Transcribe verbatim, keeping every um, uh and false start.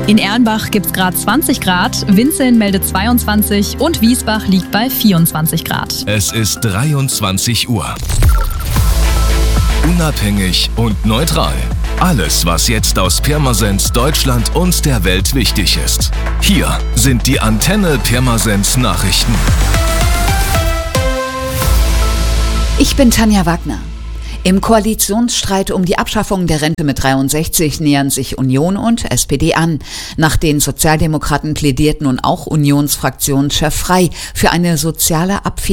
In Erlenbach gibt es gerade zwanzig Grad, Winzeln meldet zweiundzwanzig und Wiesbach liegt bei vierundzwanzig Grad. Es ist dreiundzwanzig Uhr. Unabhängig und neutral. Alles, was jetzt aus Pirmasens, Deutschland und der Welt wichtig ist. Hier sind die Antenne Pirmasens Nachrichten. Ich bin Tanja Wagner. Im Koalitionsstreit um die Abschaffung der Rente mit dreiundsechzig nähern sich Union und S P D an. Nach den Sozialdemokraten plädiert nun auch Unionsfraktionschef Frey für eine soziale Abfederung